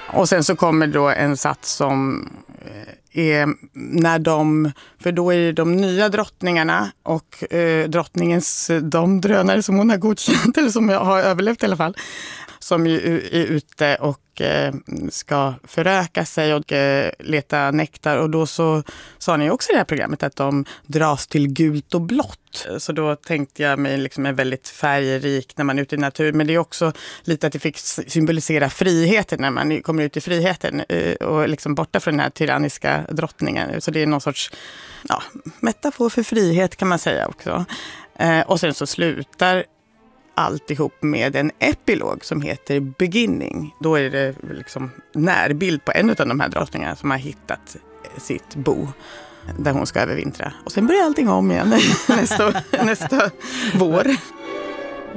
Och sen så kommer då en sats som är när för då är det de nya drottningarna och de drönare som hon har godkänt, eller som har överlevt i alla fall, som är ute och ska föröka sig och leta nektar. Och då så sa ni också i det här programmet att de dras till gult och blått. Så då tänkte jag mig liksom är väldigt färgrik när man är ute i naturen. Men det är också lite att det fick symbolisera friheten när man kommer ut i friheten och liksom borta från den här tyranniska drottningen. Så det är någon sorts metafor för frihet kan man säga också. Och sen så slutar alltihop med en epilog som heter Beginning. Då är det liksom närbild på en av de här drottningarna som har hittat sitt bo där hon ska övervintra. Och sen börjar allting om igen nästa vår.